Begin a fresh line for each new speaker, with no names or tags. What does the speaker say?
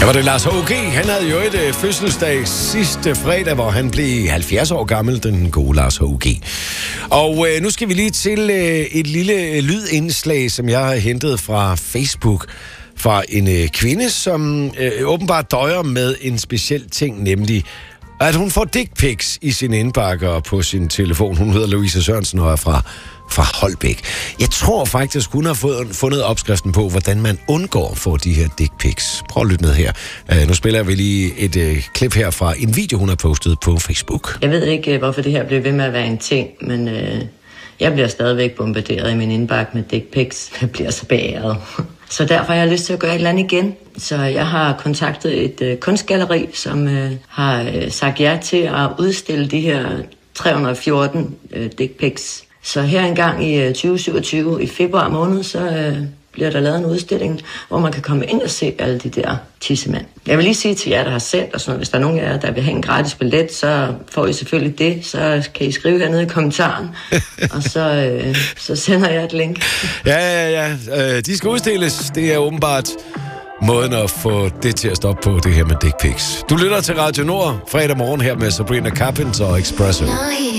Ja, var det Lars H.G. Han havde jo et fødselsdag sidste fredag, hvor han blev 70 år gammel, den gode Lars H.G. Og nu skal vi lige til et lille lydindslag, som jeg har hentet fra Facebook, fra en kvinde, som åbenbart døjer med en speciel ting, nemlig at hun får dick pics i sin indbakke og på sin telefon. Hun hedder Louise Sørensen og er fra Holbæk. Jeg tror faktisk, hun har fundet opskriften på, hvordan man undgår at få de her dick pics. Prøv at lytte med her. Nu spiller vi lige et klip her fra en video, hun har postet på Facebook.
Jeg ved ikke, hvorfor det her bliver ved med at være en ting, men jeg bliver stadigvæk bombarderet i min indbakke med dick pics. Jeg bliver så beæret. Så derfor har jeg lyst til at gøre et eller andet igen. Så jeg har kontaktet et kunstgalleri, som har sagt ja til at udstille de her 314 dick pics. Så her engang i 2027, i februar måned, så bliver der lavet en udstilling, hvor man kan komme ind og se alle de der tissemænd. Jeg vil lige sige til jer, der har sendt, og sådan noget, hvis der er nogen af jer, der vil have en gratis billet, så får I selvfølgelig det. Så kan I skrive hernede i kommentaren, og så sender jeg et link.
Ja. De skal udstilles. Det er åbenbart måden at få det til at stoppe på, det her med dick pics. Du lytter til Radio Nord fredag morgen her med Sabrina Carpenter og Expresso.